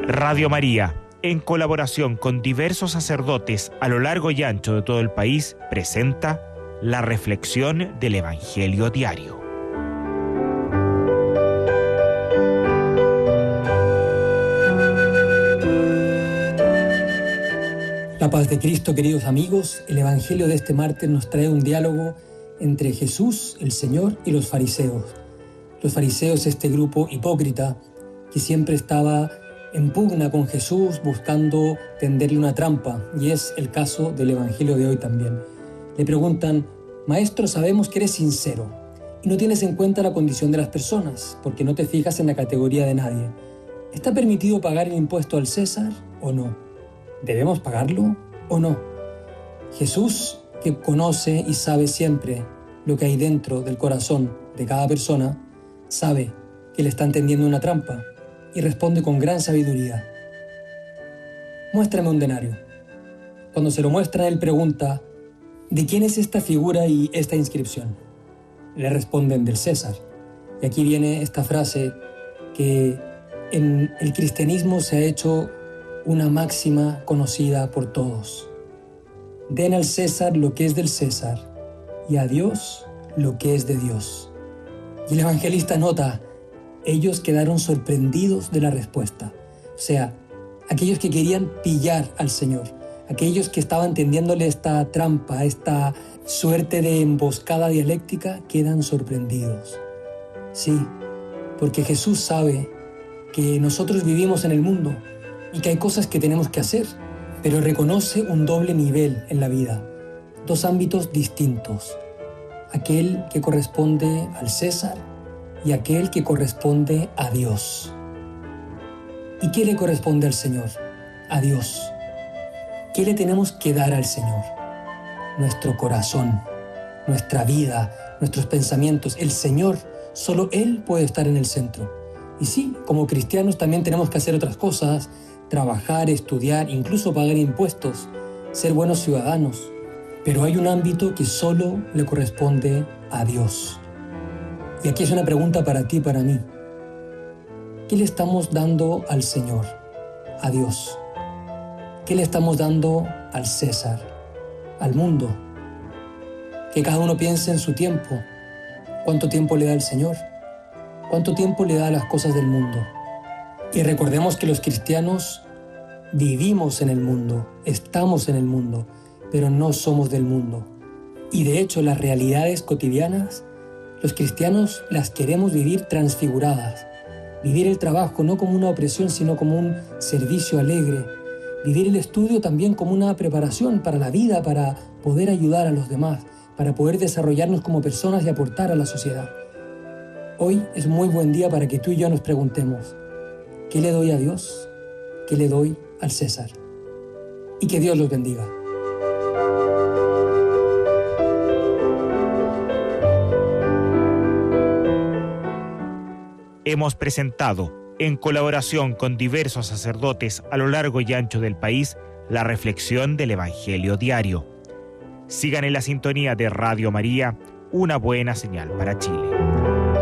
Radio María, en colaboración con diversos sacerdotes a lo largo y ancho de todo el país, presenta la reflexión del Evangelio diario. La paz de Cristo, queridos amigos. El Evangelio de este martes nos trae un diálogo entre Jesús, el Señor, y los fariseos. Los fariseos, este grupo hipócrita que siempre estaba en pugna con Jesús, buscando tenderle una trampa, y es el caso del Evangelio de hoy también. Le preguntan: Maestro, sabemos que eres sincero y no tienes en cuenta la condición de las personas, porque no te fijas en la categoría de nadie. ¿Está permitido pagar el impuesto al César o no? ¿Debemos pagarlo o no? Jesús, que conoce y sabe siempre lo que hay dentro del corazón de cada persona, sabe que le están tendiendo una trampa y responde con gran sabiduría: muéstrame un denario. Cuando se lo muestra, él pregunta: ¿de quién es esta figura y esta inscripción? Le responden: del César. Y aquí viene esta frase que en el cristianismo se ha hecho una máxima conocida por todos: den al César lo que es del César y a Dios lo que es de Dios. Y el evangelista nota: ellos quedaron sorprendidos de la respuesta. O sea, aquellos que querían pillar al Señor, aquellos que estaban tendiéndole esta trampa, esta suerte de emboscada dialéctica, quedan sorprendidos. Sí, porque Jesús sabe que nosotros vivimos en el mundo y que hay cosas que tenemos que hacer, pero reconoce un doble nivel en la vida, dos ámbitos distintos: aquel que corresponde al César y aquel que corresponde a Dios. ¿Y qué le corresponde al Señor? A Dios. ¿Qué le tenemos que dar al Señor? Nuestro corazón, nuestra vida, nuestros pensamientos. El Señor, solo Él puede estar en el centro. Y sí, como cristianos también tenemos que hacer otras cosas: trabajar, estudiar, incluso pagar impuestos, ser buenos ciudadanos. Pero hay un ámbito que solo le corresponde a Dios. Y aquí es una pregunta para ti y para mí: ¿qué le estamos dando al Señor, a Dios? ¿Qué le estamos dando al César, al mundo? Que cada uno piense en su tiempo. ¿Cuánto tiempo le da al Señor? ¿Cuánto tiempo le da a las cosas del mundo? Y recordemos que los cristianos vivimos en el mundo, estamos en el mundo, pero no somos del mundo. Y de hecho, las realidades cotidianas, los cristianos las queremos vivir transfiguradas. Vivir el trabajo no como una opresión, sino como un servicio alegre. Vivir el estudio también como una preparación para la vida, para poder ayudar a los demás, para poder desarrollarnos como personas y aportar a la sociedad. Hoy es muy buen día para que tú y yo nos preguntemos: ¿qué le doy a Dios? ¿Qué le doy al César? Y que Dios los bendiga. Hemos presentado, en colaboración con diversos sacerdotes a lo largo y ancho del país, la reflexión del Evangelio diario. Sigan en la sintonía de Radio María, una buena señal para Chile.